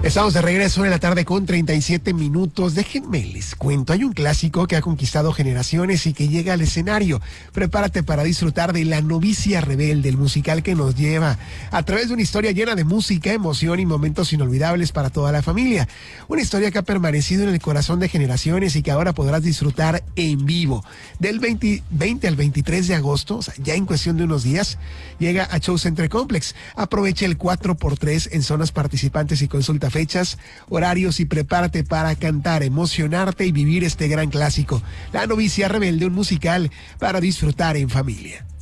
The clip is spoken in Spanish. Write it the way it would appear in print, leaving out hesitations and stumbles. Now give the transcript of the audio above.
Estamos de regreso en la tarde con 37 minutos. Déjenme les cuento, hay un clásico que ha conquistado generaciones y que llega al escenario. Prepárate para disfrutar de La novicia rebelde, el musical que nos lleva a través de una historia llena de música, emoción y momentos inolvidables para toda la familia. Una historia que ha permanecido en el corazón de generaciones y que ahora podrás disfrutar en vivo. Del 20 al 23 de agosto, o sea, ya en cuestión de unos días, llega a Show Center Complex. Aprovecha el 4x3 en zonas participantes y consulta fechas, horarios y prepárate para cantar, emocionarte y vivir este gran clásico. La novicia rebelde, un musical para disfrutar en familia.